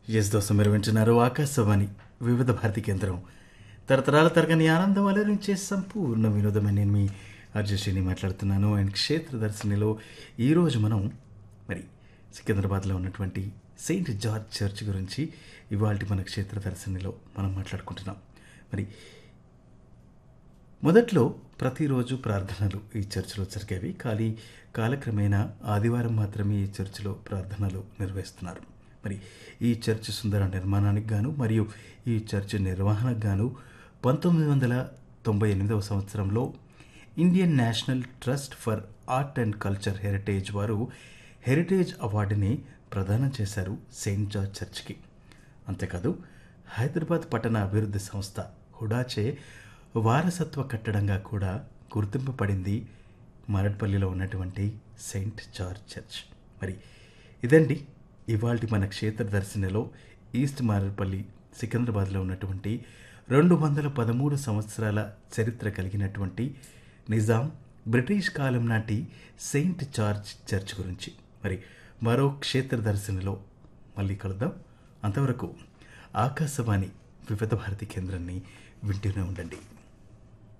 Yes దోస్తు మీరు వింటున్నారు ఆకాశవాణి వివిధ భారతి కేంద్రం తరతరాల తరగని ఆనందం అలరించే సంపూర్ణ వినోదమని నేను మీ అర్జశ్రీని మాట్లాడుతున్నాను. అండ్ క్షేత్రదర్శినిలో ఈరోజు మనం మరి సికింద్రాబాద్లో ఉన్నటువంటి సెయింట్ జార్జ్ చర్చ్ గురించి ఇవాళ మన క్షేత్రదర్శినిలో మనం మాట్లాడుకుంటున్నాం. మరి మొదట్లో ప్రతిరోజు ప్రార్థనలు ఈ చర్చిలో జరిగేవి, కానీ కాలక్రమేణా ఆదివారం మాత్రమే ఈ చర్చిలో ప్రార్థనలు నిర్వహిస్తున్నారు. మరి ఈ చర్చ్ సుందర నిర్మాణానికి గాను మరియు ఈ చర్చ్ నిర్వహణకు గాను 1998 సంవత్సరంలో Indian national trust for art and culture heritage వారు హెరిటేజ్ అవార్డుని ప్రదానం చేశారు సెయింట్ జార్జ్ చర్చ్కి. అంతేకాదు హైదరాబాద్ పట్టణ అభివృద్ధి సంస్థ హుడాచే వారసత్వ కట్టడంగా కూడా గుర్తింపబడింది మరడ్పల్లిలో ఉన్నటువంటి సెయింట్ జార్జ్ చర్చ్. మరి ఇదండి ఇవాల్టి మన క్షేత్రదర్శినిలో ఈస్ట్ మరడ్పల్లి సికింద్రాబాద్లో ఉన్నటువంటి 213 సంవత్సరాల చరిత్ర కలిగినటువంటి నిజాం బ్రిటిష్ కాలం నాటి సెయింట్ జార్జ్ చర్చ్ గురించి. మరి మరో క్షేత్రదర్శినిలో మళ్ళీ కలుద్దాం. అంతవరకు ఆకాశవాణి వివిధ భారతి కేంద్రాన్ని వింటూనే ఉండండి.